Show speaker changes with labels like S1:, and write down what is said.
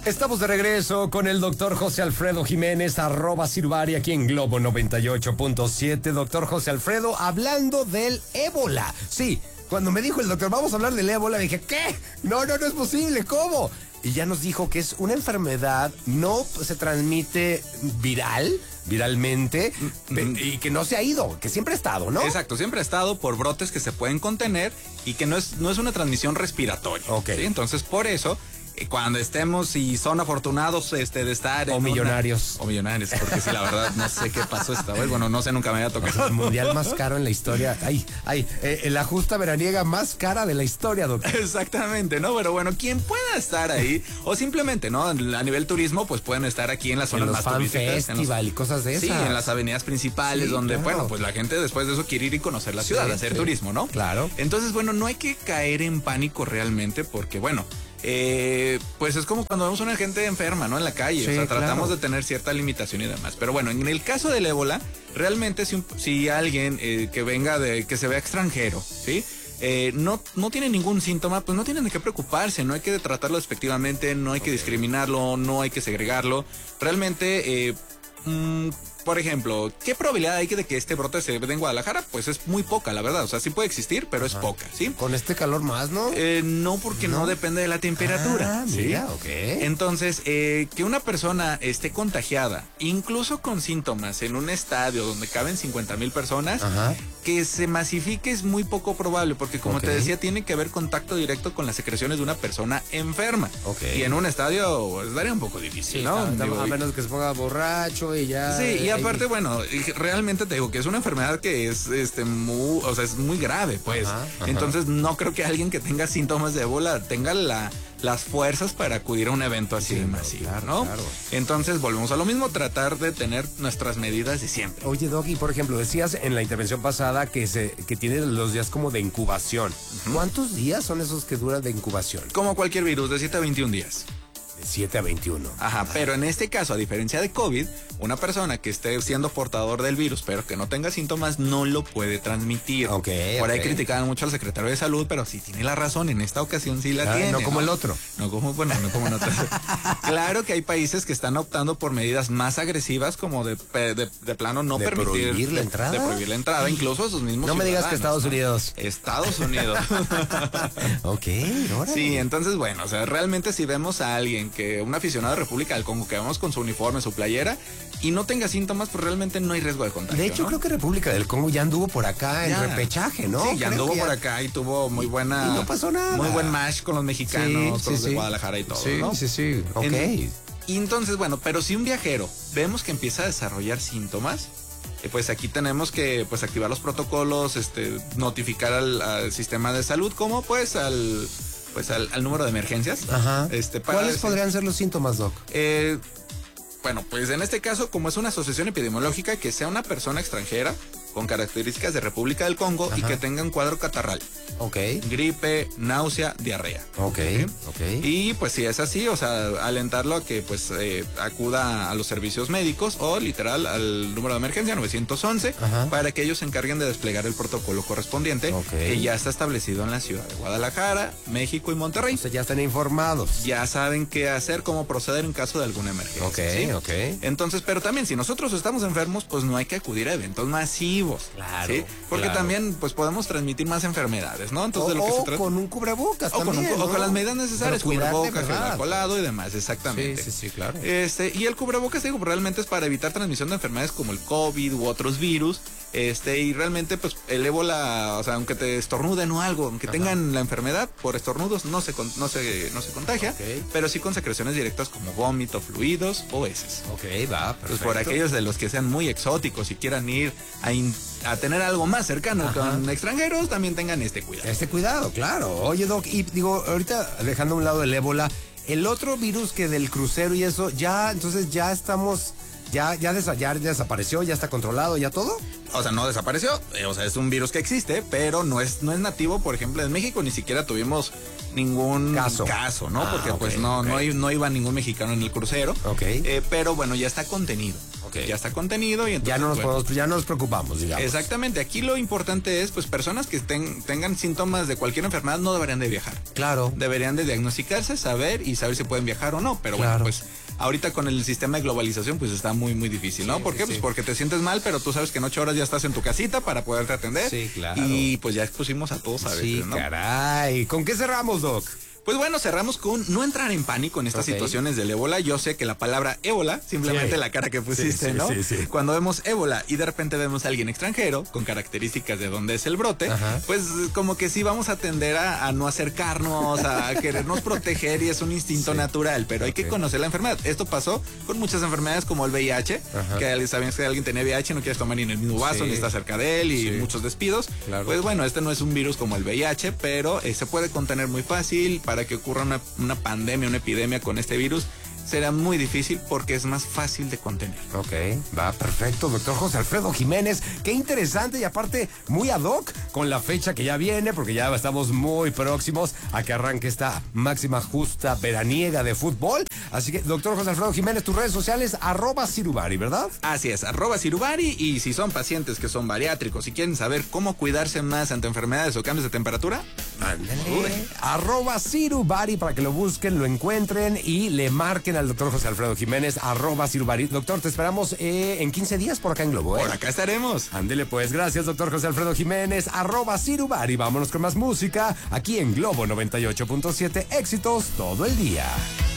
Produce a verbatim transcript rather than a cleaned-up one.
S1: Estamos de regreso con el doctor José Alfredo Jiménez, arroba Sirvari, aquí en Globo noventa y ocho punto siete. Doctor José Alfredo, hablando del ébola. Sí, cuando me dijo el doctor, vamos a hablar del ébola, dije, ¿qué? No, no, no es posible, ¿cómo? Y ya nos dijo que es una enfermedad, no se transmite viral, viralmente, mm-hmm. y que no se ha ido, que siempre ha estado, ¿no?
S2: Exacto, siempre ha estado por brotes que se pueden contener y que no es, no es una transmisión respiratoria.
S1: Ok.
S2: ¿Sí? Entonces, por eso, cuando estemos y son afortunados este, de estar...
S1: O millonarios.
S2: Una, o millonarios, porque sí, la verdad, no sé qué pasó esta vez. Bueno, no sé, nunca me había tocado.
S1: O sea, el mundial más caro en la historia. Ay, ay, eh, la justa veraniega más cara de la historia, doctor.
S2: Exactamente, ¿no? Pero bueno, quien pueda estar ahí, o simplemente, ¿no? A nivel turismo, pues pueden estar aquí en las zonas
S1: en los
S2: más
S1: fan
S2: turísticas.
S1: festival
S2: los,
S1: y cosas de esas.
S2: Sí, en las avenidas principales, sí, donde, claro. bueno, pues la gente después de eso quiere ir y conocer la ciudad, sí, hacer sí. turismo, ¿no?
S1: Claro.
S2: Entonces, bueno, no hay que caer en pánico realmente, porque, bueno... Eh, pues es como cuando vemos a una gente enferma, ¿no? En la calle, sí, o sea, tratamos claro. de tener cierta limitación y demás. Pero bueno, en el caso del ébola, realmente si, un, si alguien eh, que venga de, que se vea extranjero, ¿sí? Eh, no, no tiene ningún síntoma, pues no tienen de qué preocuparse, no hay que tratarlo despectivamente, no hay okay. que discriminarlo, no hay que segregarlo. Realmente, eh, mmm, por ejemplo, ¿qué probabilidad hay de que este brote se dé en Guadalajara? Pues es muy poca, la verdad. O sea, sí puede existir, pero Ajá. es poca, ¿sí?
S1: Con este calor más, ¿no?
S2: Eh, no, porque no. no depende de la temperatura.
S1: Ah,
S2: ¿sí?
S1: Mira, ok.
S2: Entonces, eh, que una persona esté contagiada, incluso con síntomas, en un estadio donde caben cincuenta mil personas, Ajá. que se masifique es muy poco probable, porque como okay. te decía, tiene que haber contacto directo con las secreciones de una persona enferma. Okay. Y en un estadio estaría un poco difícil, sí, ¿no?
S1: Está, Digo, a menos que se ponga borracho y ya...
S2: Sí, y aparte, bueno, realmente te digo que es una enfermedad que es este muy, o sea, es muy grave, pues. Ajá, ajá. Entonces no creo que alguien que tenga síntomas de ébola tenga la, las fuerzas para acudir a un evento así sí, de masivo, claro, ¿no? Claro. Entonces volvemos a lo mismo, tratar de tener nuestras medidas de siempre.
S1: Oye, Doggy, por ejemplo, decías en la intervención pasada que se que tiene los días como de incubación. Uh-huh. ¿Cuántos días son esos que duran de incubación?
S2: Como cualquier virus, de siete a veintiún días.
S1: De siete a veintiuno.
S2: Ajá, ah. pero en este caso, a diferencia de COVID, una persona que esté siendo portador del virus, pero que no tenga síntomas, no lo puede transmitir.
S1: Ok.
S2: Por ahí
S1: okay.
S2: criticaban mucho al secretario de salud, pero sí tiene la razón, en esta ocasión sí la ah, tiene.
S1: No como
S2: ¿no?
S1: el otro.
S2: No como, bueno, no como en otro. Claro que hay países que están optando por medidas más agresivas, como de, de, de plano no
S1: ¿De
S2: permitir.
S1: prohibir la entrada?
S2: De prohibir la entrada, incluso a sus mismos
S1: No me digas que Estados
S2: ¿no?
S1: Unidos.
S2: Estados Unidos.
S1: Ok, órale.
S2: Sí, entonces, bueno, o sea, realmente si vemos a alguien que, un aficionado de República del Congo, que vamos con su uniforme, su playera, y no tenga síntomas, pues realmente no hay riesgo de contagio.
S1: De hecho, ¿no? creo que República del Congo ya anduvo por acá ya. en repechaje, ¿no?
S2: Sí, ya
S1: creo
S2: anduvo
S1: ya...
S2: por acá y tuvo muy buena...
S1: Y no pasó nada.
S2: Muy buen match con los mexicanos,
S1: sí,
S2: con
S1: sí,
S2: los
S1: sí.
S2: de Guadalajara y todo,
S1: sí,
S2: ¿no?
S1: Sí, sí, ok.
S2: En, y entonces, bueno, pero si un viajero vemos que empieza a desarrollar síntomas, eh, pues aquí tenemos que pues activar los protocolos, este, notificar al, al sistema de salud, como pues al... pues al, al número de emergencias.
S1: Ajá.
S2: Este, para
S1: ¿Cuáles
S2: decir,
S1: podrían ser los síntomas, Doc?
S2: Eh, bueno, pues en este caso, como es una asociación epidemiológica, que sea una persona extranjera con características de República del Congo Ajá. y que tenga un cuadro catarral.
S1: Ok.
S2: Gripe, náusea, diarrea.
S1: Ok,
S2: ¿sí?
S1: ok.
S2: Y pues si es así, o sea, alentarlo a que pues eh, acuda a los servicios médicos o literal al número de emergencia nueve once Ajá. para que ellos se encarguen de desplegar el protocolo correspondiente okay. que ya está establecido en la ciudad de Guadalajara, México y Monterrey.
S1: O sea, ya están informados.
S2: Ya saben qué hacer, cómo proceder en caso de alguna emergencia.
S1: Ok,
S2: ¿sí?
S1: ok.
S2: Entonces, pero también si nosotros estamos enfermos, pues no hay que acudir a eventos masivos.
S1: Claro.
S2: ¿sí? Porque
S1: claro.
S2: también pues podemos transmitir más enfermedades, ¿no? Entonces,
S1: o,
S2: de lo que
S1: o
S2: se trata...
S1: con un cubrebocas
S2: o
S1: también,
S2: con, un,
S1: ¿no?
S2: o con las medidas necesarias, cubrebocas, gel alcoholado y demás, exactamente.
S1: Sí, sí, sí, claro.
S2: Este, y el cubrebocas, digo, realmente es para evitar transmisión de enfermedades como el COVID u otros virus. Este, y realmente, pues, el ébola, o sea, aunque te estornuden o algo, aunque Ajá. tengan la enfermedad por estornudos, no se, no se, no se contagia, okay. pero sí con secreciones directas como vómito, fluidos o heces.
S1: Ok, va, perfecto.
S2: Pues por aquellos de los que sean muy exóticos y quieran ir a, in, a tener algo más cercano Ajá. con extranjeros, también tengan este cuidado.
S1: Este cuidado, claro. Oye, Doc, y digo, ahorita dejando a un lado el ébola, el otro virus que del crucero y eso, ya, entonces ya estamos... ¿Ya, ya, desa- ya desapareció? ¿Ya está controlado? ¿Ya todo?
S2: O sea, no desapareció, eh, o sea, es un virus que existe, pero no es, no es nativo, por ejemplo, en México ni siquiera tuvimos ningún
S1: Caso.
S2: caso, ¿no?
S1: Ah,
S2: Porque
S1: ok,
S2: pues no,
S1: ok.
S2: no, i- no iba ningún mexicano en el crucero.
S1: Ok.
S2: Eh, pero bueno, ya está contenido.
S1: Ok.
S2: Ya está contenido y entonces,
S1: Ya no nos,
S2: bueno,
S1: podemos- ya no nos preocupamos, digamos.
S2: exactamente, aquí lo importante es, pues, personas que estén, tengan síntomas de cualquier enfermedad no deberían de viajar.
S1: Claro.
S2: Deberían de diagnosticarse, saber y saber si pueden viajar o no. Pero
S1: Claro.
S2: bueno, pues ahorita con el sistema de globalización, pues está muy, muy difícil, ¿no?
S1: Sí,
S2: ¿Por
S1: sí,
S2: qué? Pues
S1: sí.
S2: porque te sientes mal, pero tú sabes que en ocho horas ya estás en tu casita para poderte atender.
S1: Sí, claro.
S2: Y pues ya expusimos a todos a veces,
S1: Sí,
S2: ¿no?
S1: caray. ¿Con qué cerramos, Doc?
S2: Pues bueno, cerramos con no entrar en pánico en estas
S1: Ok.
S2: situaciones del ébola. Yo sé que la palabra ébola, simplemente
S1: Sí.
S2: la cara que pusiste,
S1: Sí, sí,
S2: ¿no?
S1: sí, sí.
S2: Cuando vemos ébola y de repente vemos a alguien extranjero con características de dónde es el brote,
S1: Ajá.
S2: pues como que sí vamos a tender a, a no acercarnos, a querernos proteger y es un instinto
S1: Sí.
S2: natural, pero hay
S1: Ok.
S2: que conocer la enfermedad. Esto pasó con muchas enfermedades como el V I H,
S1: Ajá.
S2: que alguien- sabías que alguien tenía V I H, no quieres tomar ni en el mismo vaso,
S1: Sí.
S2: ni estar cerca de él y
S1: Sí.
S2: muchos despidos.
S1: Claro.
S2: Pues bueno, este no es un virus como el V I H, pero eh, se puede contener muy fácil. Para que ocurra una, una pandemia, una epidemia con este virus, será muy difícil porque es más fácil de contener.
S1: Ok, va perfecto, doctor José Alfredo Jiménez. Qué interesante y aparte muy ad hoc con la fecha que ya viene, porque ya estamos muy próximos a que arranque esta máxima justa veraniega de fútbol. Así que, doctor José Alfredo Jiménez, tus redes sociales, arroba Sirubari, ¿verdad?
S2: Así es, arroba Sirubari, y si son pacientes que son bariátricos y quieren saber cómo cuidarse más ante enfermedades o cambios de temperatura,
S1: Ándale. Arroba Sirubari para que lo busquen, lo encuentren y le marquen al doctor José Alfredo Jiménez, arroba Sirubari. Doctor, te esperamos eh, en quince días por acá en Globo, ¿eh?
S2: por acá estaremos.
S1: Ándele pues, gracias doctor José Alfredo Jiménez, arroba Sirubari. Vámonos con más música aquí en Globo noventa y ocho punto siete, éxitos todo el día.